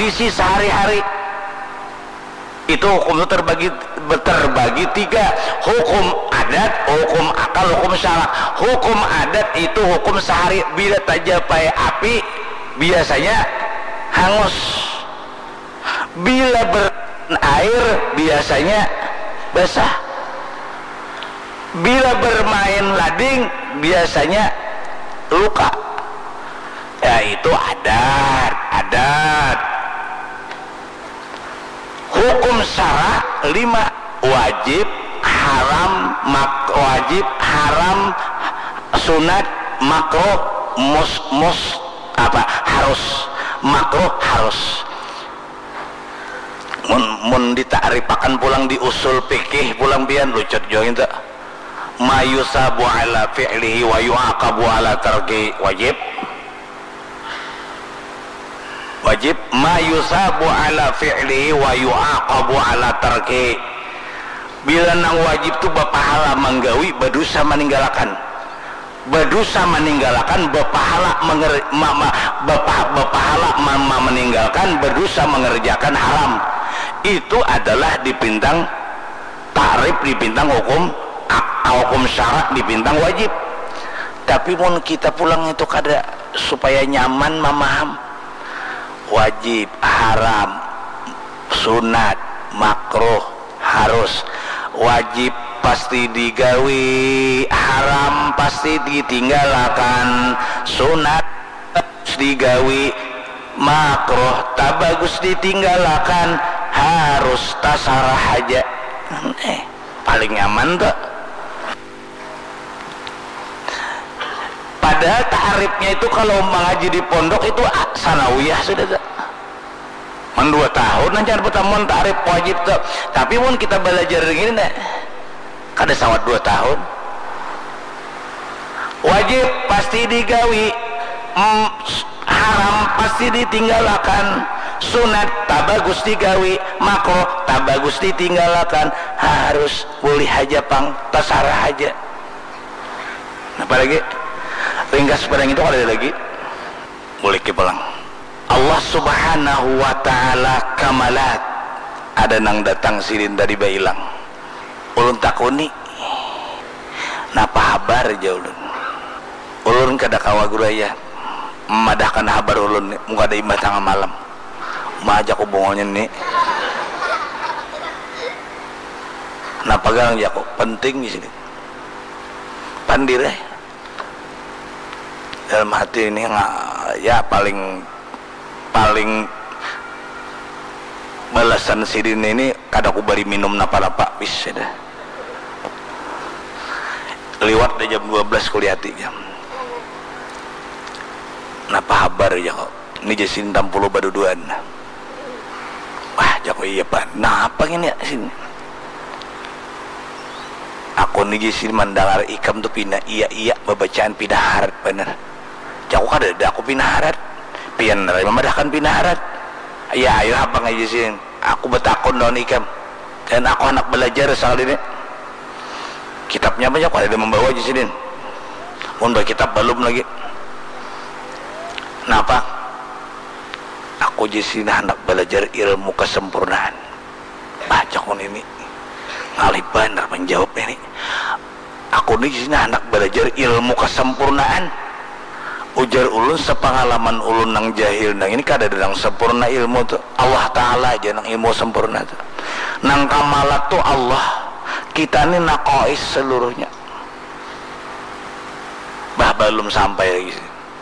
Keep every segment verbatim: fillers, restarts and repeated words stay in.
kondisi sehari-hari. Itu hukum itu terbagi terbagi tiga: hukum adat, hukum akal, hukum syarak. Hukum adat itu hukum sehari, bila tercapai api biasanya hangus, bila berair biasanya basah, bila bermain lading biasanya luka. Ya itu adat, adat. Hukum syarak lima: wajib, haram, mak wajib, haram, sunat, makruh, mus mus apa harus, makruh harus. Mun mun dita'rifakan pulang di usul fikih pulang pian lucut join teh. Ma yusabu ala fi'lihi wa yu'aqabu ala tarki wajib. Wajib ma yusabu ala fi'lihi wa yu'aqabu ala tarki. Bila nang wajib tu berpahala menggawi, berdosa meninggalkan. Berdosa meninggalkan, berpahala menger, ma, ma, berpa, berpahala ma, ma, meninggalkan, berdosa mengerjakan haram. Itu adalah dipintang takrif, dipintang hukum hukum syarak, dipintang wajib. Tapi mun kita pulang itu kada supaya nyaman memaham wajib, haram, sunat, makruh, harus. Wajib pasti digawi, haram pasti ditinggalkan, sunat digawi, makruh tak bagus ditinggalkan, harus tasarah aja. Eh, paling nyaman tuh. Padahal ta'rifnya itu kalau mengaji di pondok itu sanawiyah sudah tak? Man dua tahun aja pertemuan ta'rif wajib tuh. Tapi mun kita belajar gini nih, kada sawat dua tahun. Wajib pasti digawi, mm, haram pasti ditinggalkan, sunat tak bagus digawi, makruh tak bagus ditinggalkan, harus boleh aja pang tasarah aja. Apa lagi? Ringkas barang itu ada lagi. Boleh kipalang. Allah subhanahu wa ta'ala kamalat. Ada nang datang silin dari bailang. Ulun takuni. Napa habar aja ulun. Ulun kada kawaguraya. Memadahkan habar ulun muka ada imbah tengah malam. Majak hubungannya nih. Napa galang jako penting di sini. Pandir eh. Dalam hati ini nggak, ya paling paling balasan sidin ini kada ku bari minum napa-napa bis dah. Liwat deh jam dua belas kuliahati jam. Napa habar ya kok? Ini jasin enam puluh baduduan. Wah, jako iya pak. Nah apa ini ya sini? Aku nih jasin mandangar ikam tuh pindah iya iya babacaan pindah harat bener. Aku kada ada aku pinaharat pian rai memadahkan pinaharat. Ya ayo apa ngaji sini aku betakon daun ikam dan aku anak belajar soal ini kitabnya banyak ada membawa di sini mun kitab belum lagi. Kenapa aku di sini anak belajar ilmu kesempurnaan baca kon ini ngalih benar menjawab ini. Aku di sini anak belajar ilmu kesempurnaan. Ujar ulun sepengalaman ulun nang jahil nang ini kada ada nang sempurna ilmu tuh Allah Ta'ala aja nang ilmu sempurna tuh nang kamalat tuh Allah, kita ini naqais seluruhnya bah belum sampai lagi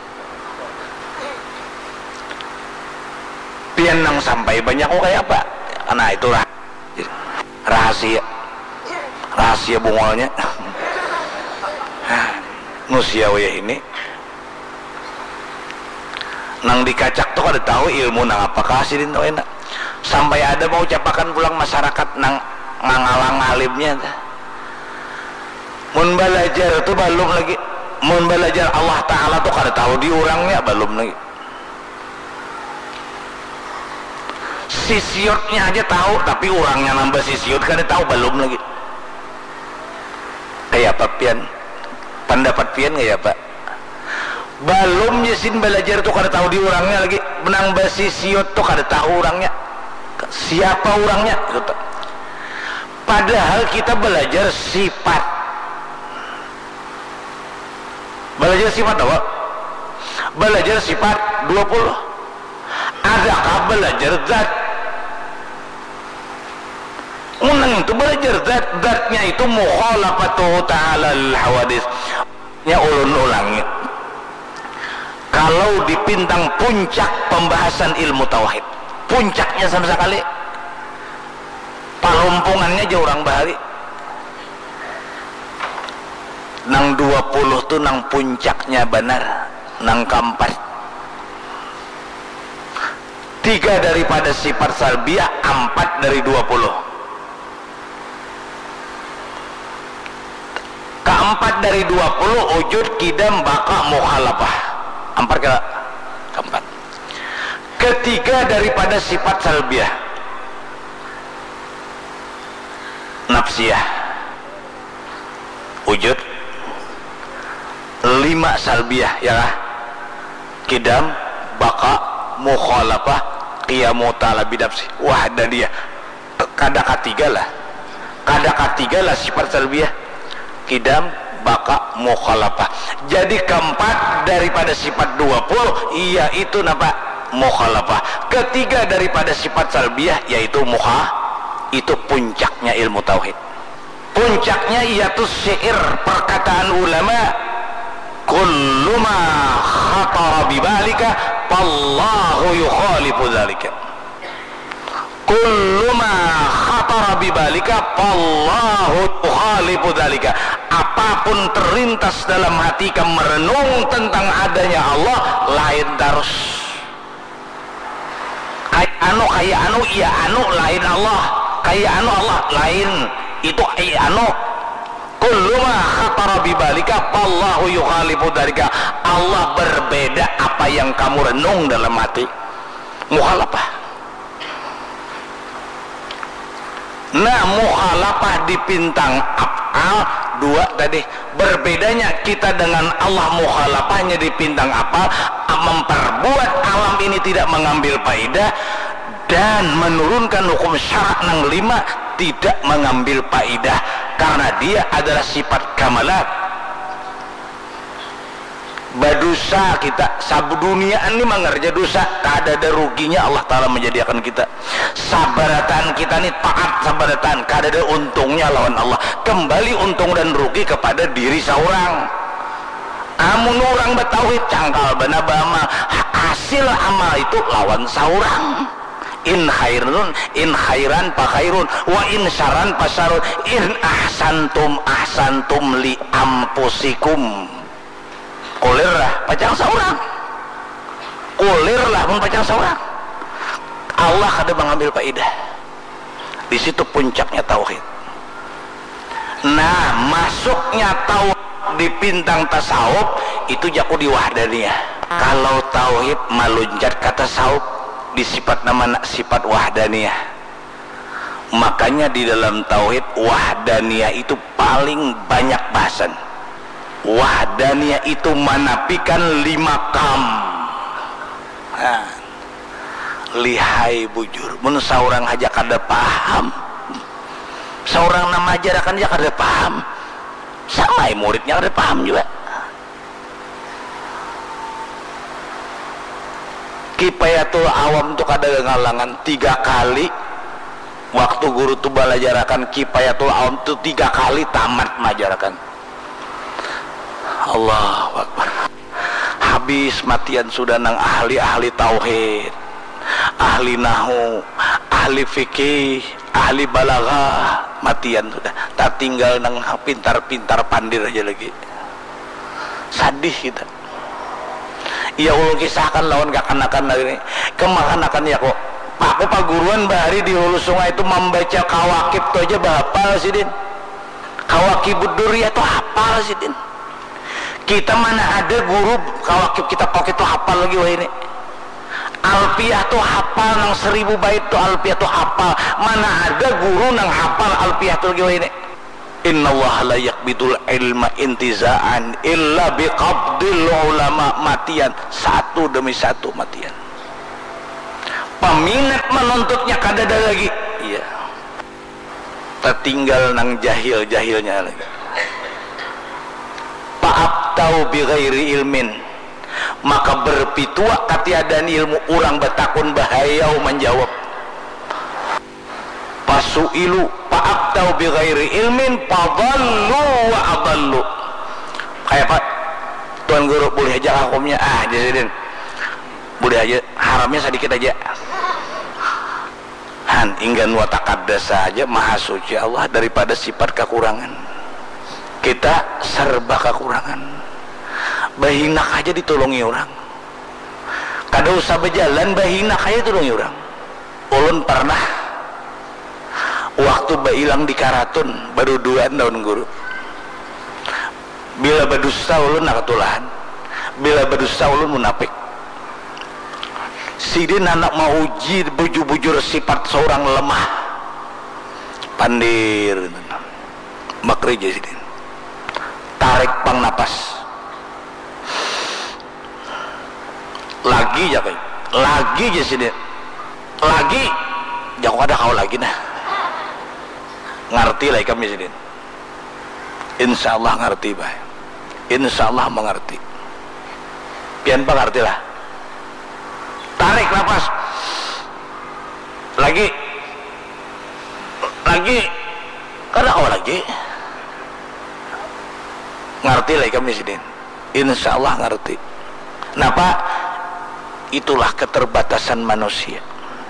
pian nang sampai banyak kok kayak apa karena itulah rahasia rahasia bungolnya nusia waya ini nang dikacak tuh kada tahu ilmu nang apa kasih tuh enak sampai ada mau ucapakan pulang masyarakat nang ngangalang alimnya mun belajar tuh belum lagi mun belajar Allah Ta'ala tuh kada tahu diurangnya belum lagi sisiutnya aja tahu tapi urangnya nambah sisiut kada tahu belum lagi. Kayak apa pian pendapat pian kayak apa Balum Yasin belajar tuh kada tahu di orangnya lagi, benang basi siot tuh kada tahu orangnya siapa orangnya gitu. Padahal kita belajar sifat, belajar sifat apa? Belajar sifat dua puluh. Adakah belajar zat? Unang itu belajar zat, zatnya itu mukhalafatu ta'ala al-hawadis. Ya ulun ulangnya, kalau di pintang puncak pembahasan ilmu tauhid, puncaknya sama sekali palumpungannya aja orang bahari nang dua puluh tuh nang puncaknya benar, nang keempat tiga daripada sifat salbiah, empat dari dua puluh. Keempat dari dua puluh wujud, kidam, baka, mukhalafah. Empat ke keempat. Ketiga daripada sifat salbiah, nafsiyah, wujud. Lima salbiah, ya lah, kidam, baka, mukhalafah, qiyamu ta'ala bidapsi, wahdaniyah. Kada ketiga lah, kada ketiga lah sifat salbiah, kidam, baka, mukhalafah. Jadi keempat daripada sifat dua puluh yaitu napa? Mukhalafah. Ketiga daripada sifat salbiah yaitu mukha, itu puncaknya ilmu tauhid. Puncaknya yaitu syair, perkataan ulama, kullu ma khatara bibalika fallahu yukhalifu dzalika. Kullu ma khatara bibalika fallahu yukhalifu dzalika. Apapun terlintas dalam hati kamu merenung tentang adanya Allah, lain terus. Kayak anu kayak anu iya anu lain Allah, kayak anu Allah lain, itu iya anu. Kullu ma khatara bibalika fallahu yukhalifu dzalika. Allah berbeda apa yang kamu renung dalam hati. Mukhalafah. Nah, mukhalafah di pintang af'al dua tadi. Berbedanya kita dengan Allah, mukhalafahnya di pintang af'al memperbuat alam ini tidak mengambil faedah dan menurunkan hukum syarak nang lima tidak mengambil faedah karena dia adalah sifat kamalat. Badusa kita sabu dunia ini mengerja dosa, tak ada ruginya Allah Ta'ala menjadikan kita. Sabaratan kita ini taat sabaratan, tak ada untungnya lawan Allah. Kembali untung dan rugi kepada diri seorang. Amun orang bertauhid cangkal benar bama, hasil amal itu lawan seorang. In khairun in khairan pa khairun wa in syaran pa syarun. In ahsantum ahsantum li ampusikum. Kulirlah pacang seorang, kulirlah pun pacang seorang. Allah kada mengambil faedah. Di situ puncaknya tauhid. Nah, masuknya tauhid di pintang tasawuf itu jaku di wahdaniyah. Kalau tauhid maluncat kata tasawuf di sifat nama sifat wahdaniyah. Makanya di dalam tauhid wahdaniyah itu paling banyak bahasan. Wahdaniyah itu menafikan lima kam. Nah, lihai bujur mun seorang aja kada paham, seorang nama ajaran aja kada paham, sama muridnya kada paham juga. Kifayatul awam tuh kada ngalangan tiga kali waktu guru tuh balajarakan kifayatul awam tuh tiga kali tamat majarakan. Allahu Akbar. Habis matian sudah nang ahli-ahli tauhid, ahli nahu, ahli fikih, ahli balaghah, matian sudah. Tak tinggal nang pintar-pintar pandir aja lagi. Sadih kita. Iya ulun kisahkan lawan kakan-kakan lagi. Kemakanan ya kok. Aku pak guruan bahari di hulu sungai itu membaca kawakib tuh aja bahapal sih din. Kawakib Duriyah tuh hafal sih din. Kita mana ada guru kawakib kita pakai tuh hafal lagi wah ini. Alfiyah tuh hafal nang seribu bait tuh alfiyah tuh hafal. Mana ada guru nang hafal alfiyah tuh lagi wah ini. innallaha la yaqbidul ilma intiza'an illa biqabdil ulama. Matian satu demi satu matian. Peminat menuntutnya kadada lagi. Iya. Tertinggal nang jahil-jahilnya lagi. Fa'abtau bi ghairi ilmin, maka berpituak katiadan ilmu urang betakun bahayau menjawab. Pasuilu fa'abtau bi ghairi ilmin fadallu wa adallu. Kayak Pak Tuan Guru, boleh aja hukumnya ah jadiin. Boleh aja haramnya sedikit aja. Han inggan wa taqaddasa saja maha suci Allah daripada sifat kekurangan. Kita serba kekurangan. Bahinak aja ditolongi orang. Kada usah berjalan, bahinak aja ditolongi orang. Ulun pernah waktu bailang di Karatun baru duaan daun guru. Bila berdusta ulun nak ketulahan, bila berdusta ulun munafik. Sidin anak mau uji bujur-bujur sifat seorang lemah. Pandir makreja sidin. Tarik pang napas lagi ya kayak lagi aja sini lagi jangan ada kau lagi nah ngerti lah kami sini insyaallah ngerti bah insyaallah mengerti pian pak ngerti lah tarik napas lagi lagi kada kau lagi ngerti lah kami sini insyaallah ngerti. Kenapa? Itulah keterbatasan manusia,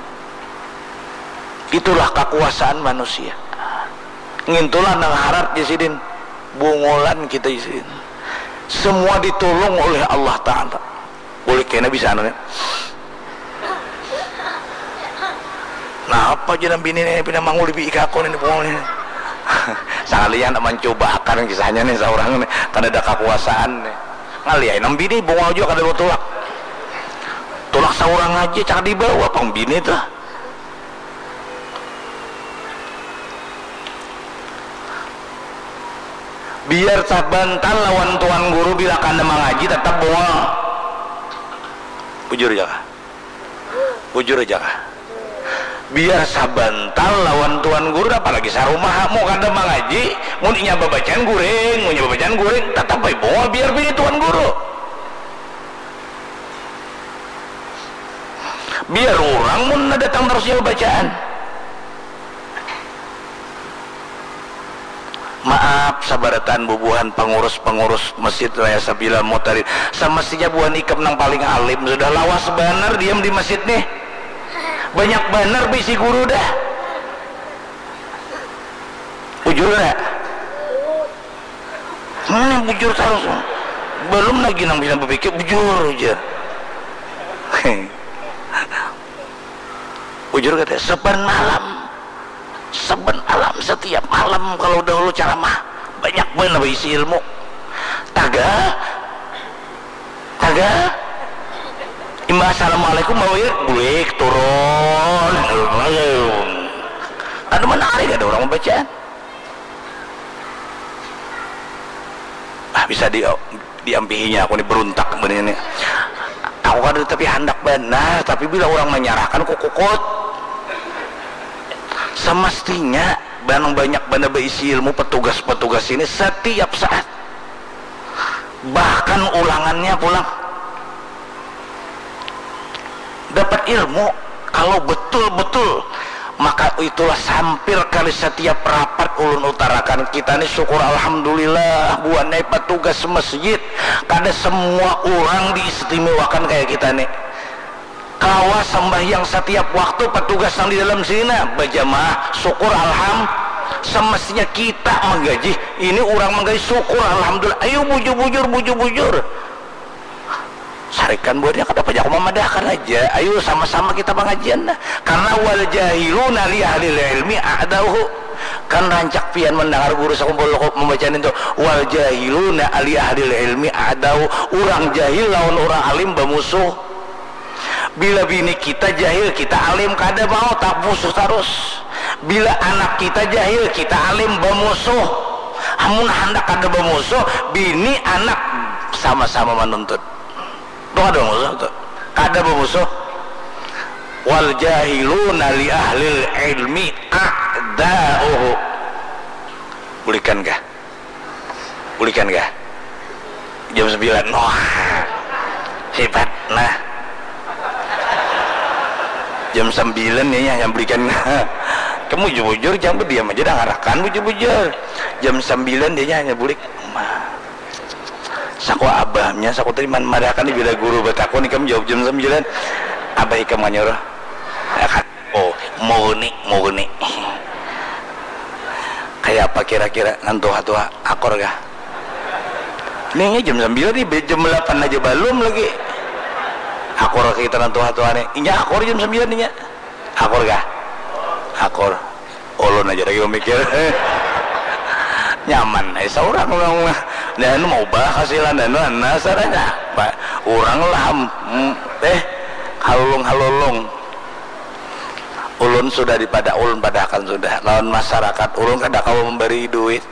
itulah kekuasaan manusia. Ngintulah nang harap jasidin bungolan kita jasidin semua ditolong oleh Allah Ta'ala. Boleh kena bisa anu nah apa aja nabi ini pindah mangul di ikakon ini bungolan ini sekalian mencoba akan kisahnya nih seorang nih kan ada kekuasaan nih ngaliain nam bini bunga aja kada tulak tulak seorang aja cak dibawa pang bini tuh biar sabantan lawan tuan guru bila kanda mengaji tetap bunga bujur aja bujur aja biar sabantal lawan tuan guru apalagi sarumah mau kada mengaji mau nyaba bacaan guring mau nyaba bacaan guring tetap baik bawa biar bini tuan guru biar orang mau datang terus nyaba bacaan. Maaf sabaratan bubuhan pengurus-pengurus masjid Raya Sabila Mutarin semestinya buan ikam nang paling alim sudah lawas benar diam di masjid nih banyak benar bisi guru dah bujur dah hmm, bujur terus belum lagi nang bisa berpikir bujur aja bujur kata sepen malam sepen alam setiap malam kalau dahulu ceramah banyak benar bisi ilmu taga taga Imba assalamualaikum mau ya buik turun ada menarik ada orang membaca ah bisa di diampihinya aku ini beruntak begini aku kan tapi hendak benar tapi bila orang menyerahkan kok kukut semestinya banyak benar berisi ilmu petugas-petugas ini setiap saat bahkan ulangannya pulang dapat ilmu kalau betul-betul maka itulah sampir kali setiap rapat ulun utarakan kita ini syukur alhamdulillah buannya petugas masjid kada semua orang diistimewakan kayak kita nih kawas sembahyang setiap waktu petugas yang di dalam sini berjamaah syukur alhamdulillah semestinya kita menggaji ini orang menggaji syukur alhamdulillah ayo bujur-bujur bujur-bujur sarikan buatnya kata pajak memadahkan aja ayo sama-sama kita pengajian nah. Karena wal jahiluna li ahli ilmi a'dahu kan rancak pian mendengar guru sakumpul membacaan itu wal jahiluna li ahli ilmi a'dahu orang jahil lawan orang alim bermusuh bila bini kita jahil kita alim kada mau tak musuh terus bila anak kita jahil kita alim bermusuh amun hendak ada bermusuh bini anak sama-sama menuntut tuh ada musuh tuh ada bermusuh. Wal jahiluna li ahlil ilmi a'da'uhu. Bulikan kah? Bulikan kah? Jam sembilan. Wah, hebat. Nah, jam sembilan nih yang belikan. Kamu jujur jangan diam aja dah ngarakan bujur-bujur. Jam sembilan dia hanya bulik. Saku abahnya, saku terima madakan di bila guru bertakun kamu jawab jam sembilan. Abah ikam nganyuruh. Oh, mau nih, mau nih. Kayak apa kira-kira ngantuha-tuha akor kah? Ini jam sembilan nih, jam delapan aja belum lagi. Akor kita ngantuha-tuha nih. Ini akor jam sembilan nih. Akor kah? Akor. Ulun aja lagi mikir. Nyaman eh seorang orang dan mau bah hasilan dan mana saranya pak orang lah eh halulung halulung ulun sudah dipada ulun padakan sudah lawan masyarakat ulun kada kau memberi duit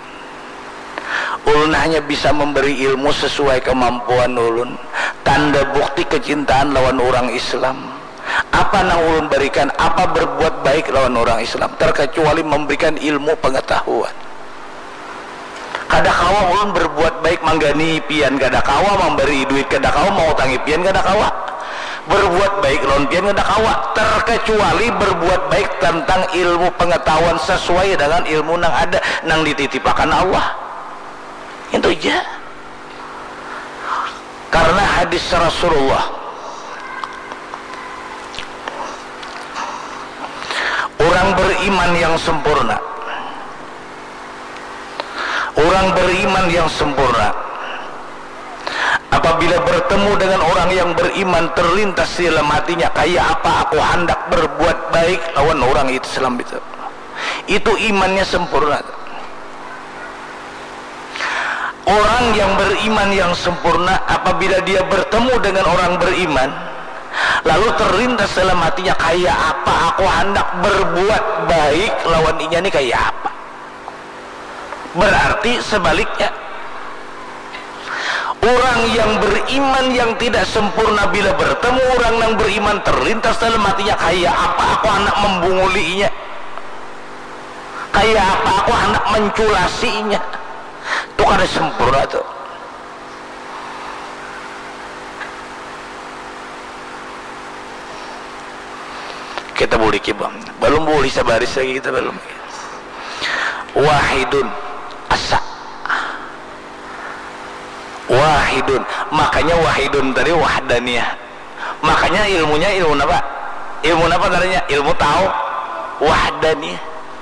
ulun hanya bisa memberi ilmu sesuai kemampuan ulun tanda bukti kecintaan lawan orang Islam apa yang ulun berikan apa berbuat baik lawan orang Islam terkecuali memberikan ilmu pengetahuan. Kada kawa ulun berbuat baik manggani pian kada kawa memberi duit kada kawa mau tangi pian kada kawa berbuat baik lawan pian kada kawa terkecuali berbuat baik tentang ilmu pengetahuan sesuai dengan ilmu nang ada nang dititipakan Allah itu aja karena hadis Rasulullah orang beriman yang sempurna orang beriman yang sempurna apabila bertemu dengan orang yang beriman terlintas di dalam hatinya kayak apa aku hendak berbuat baik lawan orang Islam itu itu imannya sempurna. Orang yang beriman yang sempurna apabila dia bertemu dengan orang beriman lalu terlintas dalam hatinya kayak apa aku hendak berbuat baik lawan inya nih kayak apa berarti sebaliknya orang yang beriman yang tidak sempurna bila bertemu orang yang beriman terlintas dalam hatinya kayak apa aku hendak membungulinya kayak apa aku hendak menculasinya itu kada sempurna tuh. Kita boleh kibam belum boleh sabaris lagi kita belum wahidun asa wahidun makanya wahidun tadi wahdaniyah makanya ilmunya ilmu apa ilmu apa tadinya ilmu tahu wahdaniyah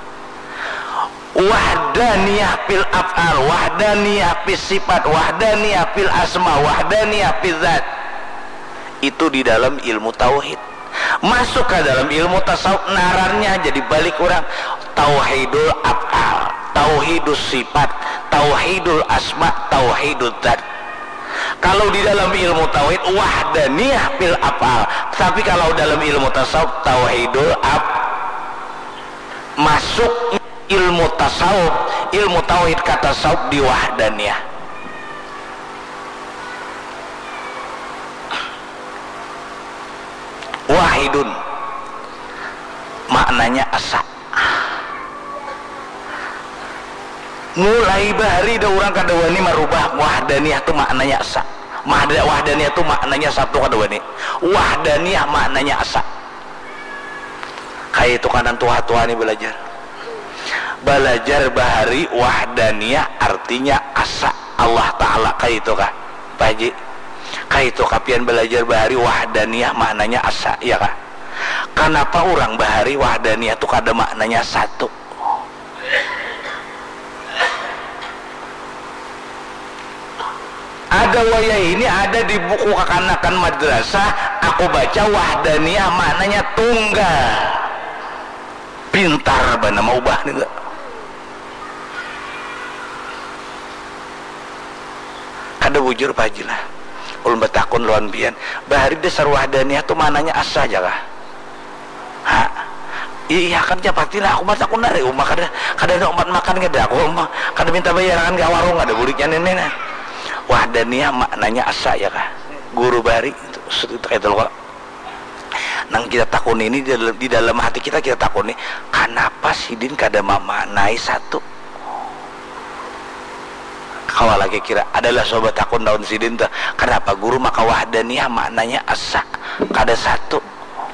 wahdaniyah fil af'al wahdaniyah fil sifat wahdaniyah fil asma wahdaniyah fil zat itu di dalam ilmu tauhid masuk ke dalam ilmu tasawuf nararnya jadi balik orang tauhidul af'al tauhidus sifat tauhidul asma tauhidul zat kalau di dalam ilmu tauhid wahdaniyah fil af'al tapi kalau dalam ilmu tasawuf tauhidul af masuk ilmu tasawuf ilmu tauhid kata tasawuf di wahdaniyah wahidun maknanya asa mulai bahari ada orang kadawani marubah wahdaniyah itu maknanya asa wahdaniyah itu maknanya satu kadawani wahdaniyah maknanya asa kayak itu kanan tua-tua nih belajar belajar bahari wahdaniyah artinya asa Allah Ta'ala kayak itu kah Pak Haji kayak itu kapian belajar bahari wahdaniyah maknanya asa ya kah kenapa orang bahari wahdaniyah itu kada maknanya satu ada waya ini ada di buku kekanakan madrasah aku baca wahdaniyah maknanya tunggal pintar bana mau ubah nih enggak kada bujur Pak Haji lah ulun betakun lawan pian bahari dasar wahdaniyah tuh mananya asa aja lah ha iya kan ya pasti lah aku mah takut dari rumah kada kada ada obat makan kada aku mah kada minta bayaran ke warung ada buliknya nenek. Wahdaniyah maknanya asa ya kah guru bari itu itu loh. Nang kita takun ini di dalam, di dalam hati kita kita takun ini kenapa sidin kada memaknai satu. Kalau lagi kira adalah sobat takun daun sidin tuh kenapa guru maka wahdaniyah maknanya asa kada satu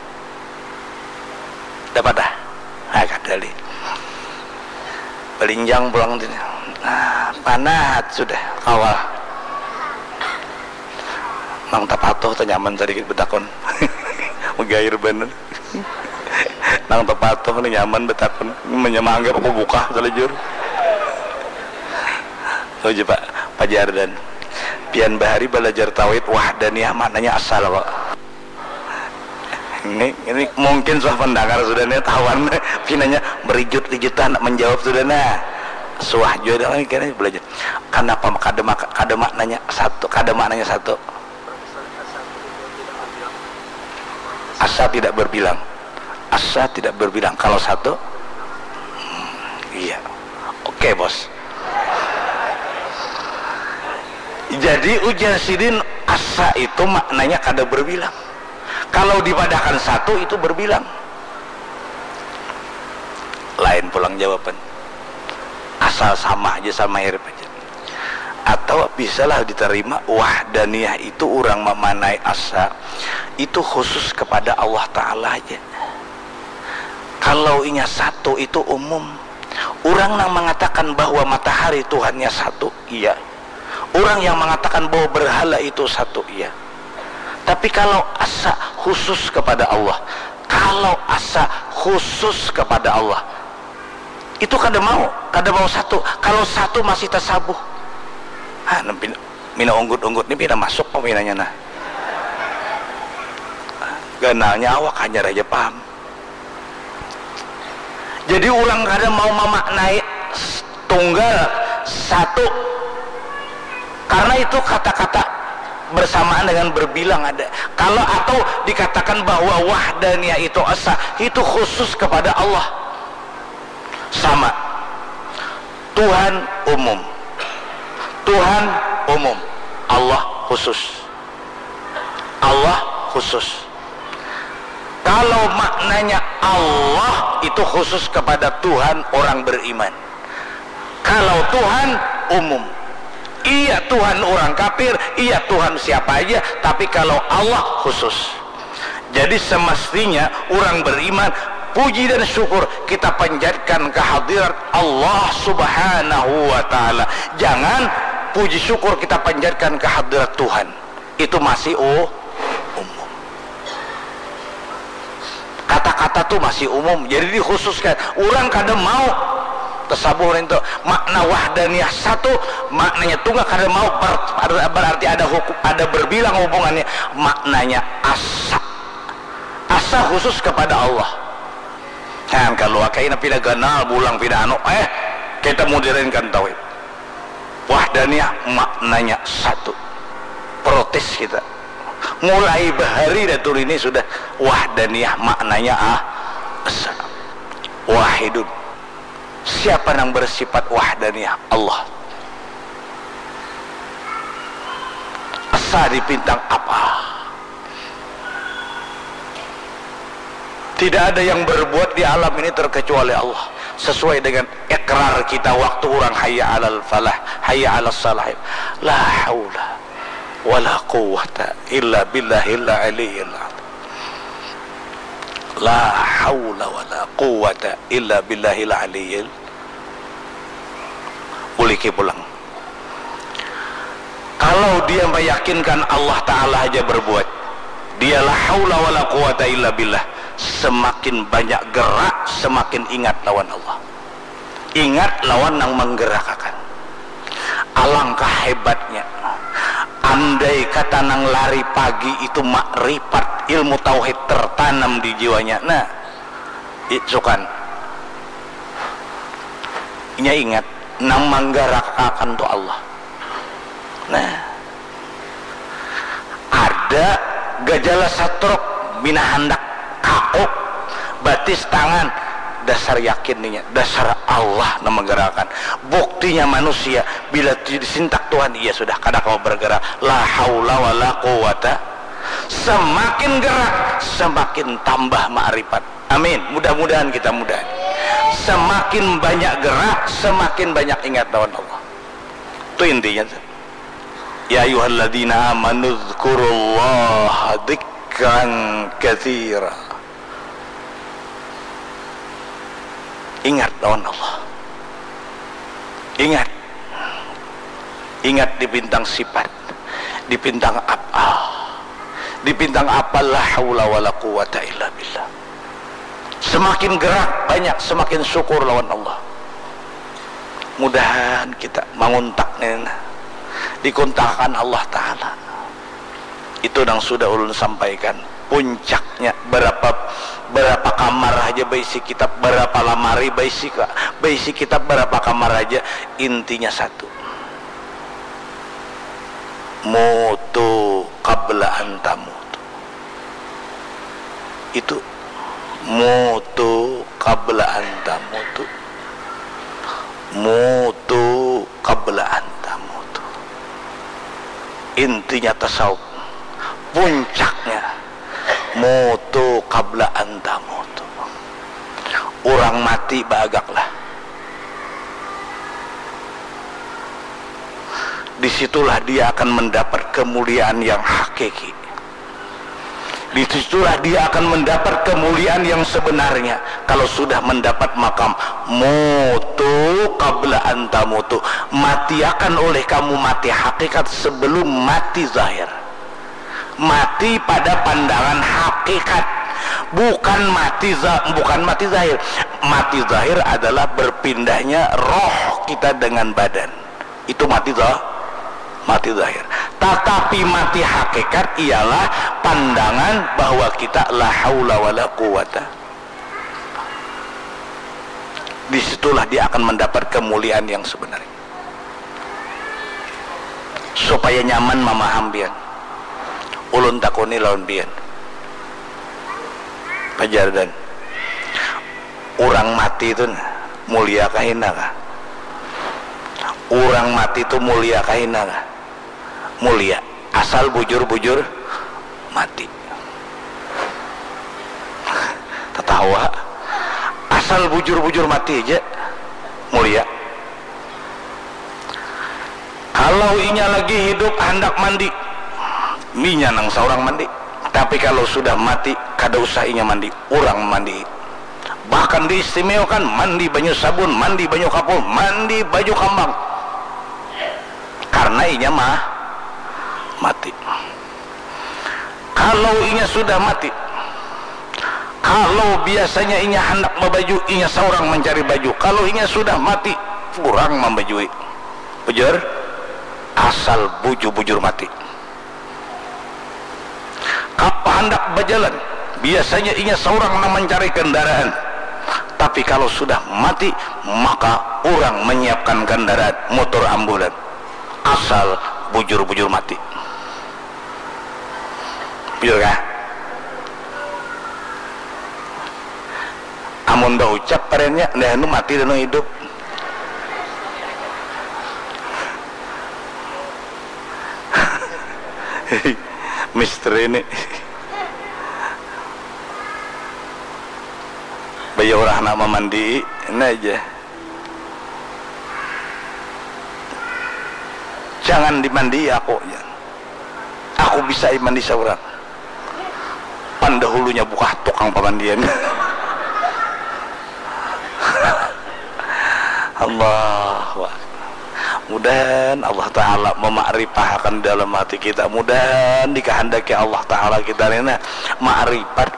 dapat dah nah kadali belinjang pulang sini nah panat sudah kawal mang tapatuh tuh nyaman sedikit betakon megair bener nang tapatuh nih nyaman betakon menyemangga aku buka selejur so coba Pak Jardan pian bahari belajar tauhid wahdaniyah maknanya asal kok ini ini mungkin suah pendengar sudah nih tawan pinanya berijut-rijutan menjawab sudah nah suah juga lagi kayaknya belajar kenapa kada kada maknanya satu kada maknanya satu asa tidak berbilang asa tidak berbilang kalau satu hmm, iya oke okay, bos jadi ujian sidin asa itu maknanya kada berbilang. Kalau dipadakan satu itu berbilang. Lain pulang jawaban. Asal sama aja sama mirip aja. Atau bisalah diterima wahdaniyah itu orang memanai asa itu khusus kepada Allah Ta'ala aja. Kalau inya satu itu umum. Orang yang mengatakan bahwa matahari Tuhannya satu, iya. Orang yang mengatakan bahwa berhala itu satu, iya. Tapi kalau asa khusus kepada Allah, kalau asa khusus kepada Allah, itu kada mau, kada mau satu. Kalau satu masih tasabuh. Ah, mina unggut-unggut ni pina masuk peminanya nah. Ganalnya awak hanya raja paham. Jadi orang kada mau memaknai tunggal satu, karena itu kata-kata bersamaan dengan berbilang ada. Kalau atau dikatakan bahwa wahdaniyah itu asa itu khusus kepada Allah sama Tuhan umum Tuhan umum Allah khusus Allah khusus. Kalau maknanya Allah itu khusus kepada Tuhan orang beriman. Kalau Tuhan umum, iya Tuhan orang kafir, iya Tuhan siapa aja, tapi kalau Allah khusus. Jadi semestinya orang beriman puji dan syukur kita panjatkan kehadirat Allah Subhanahu wa ta'ala. Jangan puji syukur kita panjatkan kehadirat Tuhan, itu masih oh, umum. Kata-kata tuh masih umum, jadi dikhususkan. Orang kadang mau tasabur itu makna wahdaniyah satu, maknanya tunggal kada mau ber, berarti ada hukum, ada berbilang hubungannya. Maknanya asa asa khusus kepada Allah kan. Kalau akaina pina ganal bulang pina anu eh kita modernkan tauhid wahdaniyah maknanya satu. Protes kita mulai bahari datul ini sudah wahdaniyah maknanya ah asa wahidun. Siapa yang bersifat wahdaniyah? Allah. Asa dipintang apa? Tidak ada yang berbuat di alam ini terkecuali Allah. Sesuai dengan ikrar kita waktu orang hayya alal falah, hayya alal salah. La haula wala quwwata illa billahil aliyyil azim. La haula wala quwwata illa billahil aliyyil. Uliki pulang. Kalau dia meyakinkan Allah Ta'ala aja berbuat, dia la haula wala quwwata illa billah, semakin banyak gerak, semakin ingat lawan Allah. Ingat lawan yang menggerakkan. Alangkah hebatnya andai kata nang lari pagi itu makrifat ilmu tauhid tertanam di jiwanya. Nah itu kan inya ingat nang menggerakkan tuh Allah. Nah ada gejala satrok bina handak kaok batis tangan dasar yakinnya, dasar Allah yang menggerakkan. Buktinya manusia bila disintak Tuhan, iya sudah kada kau bergerak. La haula wala quwata. Semakin gerak semakin tambah ma'rifat. Amin. Mudah-mudahan kita mudah. Semakin banyak gerak semakin banyak ingat lawan Allah. Itu intinya. Ya ayyuhalladzina amanu dzkurullaha dzikran katsira. Ingat lawan Allah. Ingat. Ingat di bintang sifat, di bintang af'al, di bintang apa la haula wala quwata illa billah. Semakin gerak banyak semakin syukur lawan Allah. Mudahan kita menguntaknya dikontakkan Allah Ta'ala. Itu yang sudah ulun sampaikan puncaknya. Berapa berapa kamar aja baisi kitab, berapa lamari baisi baisi kitab, berapa kamar aja, intinya satu, mutu qabla an tamutu. Itu mutu qabla an tamutu, mutu qabla an tamutu. Intinya tasawuf, puncaknya mutu qabla an tamutu. Orang mati bagaklah, disitulah dia akan mendapat kemuliaan yang hakiki. Disitulah dia akan mendapat kemuliaan yang sebenarnya. Kalau sudah mendapat makam mutu qabla an tamutu, mati akan oleh kamu mati hakikat sebelum mati zahir. Mati pada pandangan hakikat, bukan mati bukan mati zahir. Mati zahir adalah berpindahnya roh kita dengan badan, itu mati zahir. Mati zahir. Tetapi mati hakikat ialah pandangan bahwa kita la haula wala quwata. Disitulah dia akan mendapat kemuliaan yang sebenarnya. Supaya nyaman memaham bian, ulun takuni lawan bian pajardan, orang mati itu mulia kahina kah? Orang mati itu mulia kahina kah? Mulia, asal bujur-bujur mati. Tertawa, asal bujur-bujur mati aja mulia. Kalau inya lagi hidup hendak mandi, minya nang seorang mandi. Tapi kalau sudah mati, kada usah inya mandi, orang mandi. Bahkan diistimewakan mandi banyu sabun, mandi banyu kapur, mandi baju kambang. Karena inya mah mati. Kalau inya sudah mati, kalau biasanya inya hendak membaju, inya seorang mencari baju. Kalau inya sudah mati, kurang membajui. Bujur, asal bujur-bujur mati. Kalau hendak berjalan, biasanya inya seorang mencari kendaraan. Tapi kalau sudah mati, maka orang menyiapkan kendaraan, motor ambulan. Asal bujur-bujur mati. Bujur kah? Amun dah ucap parennya, dah nu mati dan nu hidup. Misteri ini. Bayi orang nama mandi, ini aja. Jangan dimandi aku, ya. Aku bisa mandi seorang. Pandahulunya buka tukang pemandian. Allah, mudah-mudahan Allah Ta'ala memakrifahkan dalam hati kita. Mudah-mudahan dikehendaki Allah Ta'ala kita ini makrifat.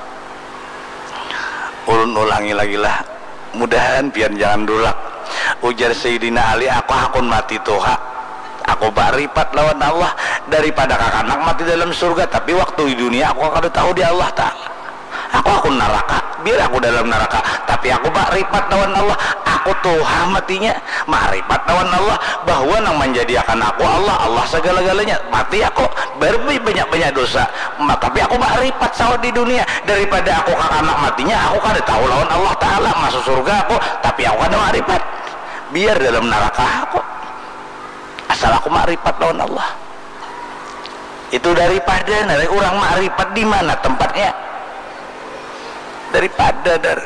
Ulun ulangi lagi lah, mudahan biar jangan dulak. Ujar Sayyidina Ali, aku hakun mati toha, aku makrifat lawan Allah daripada kakanak mati dalam surga. Tapi waktu di dunia aku akan tahu di Allah Ta'ala. Aku aku aku neraka, biar aku dalam neraka, tapi aku makrifat lawan Allah, aku tuh matinya makrifat lawan Allah, bahwa nang menjadikan aku Allah, Allah segala-galanya, mati aku berbanyak banyak dosa, tapi aku makrifat sawat di dunia, daripada aku anak matinya aku kada tahu lawan Allah Ta'ala, masuk surga aku, tapi aku kada makrifat, biar dalam neraka aku, asal aku makrifat lawan Allah. Itu daripada dari orang makrifat di mana tempatnya, daripada dari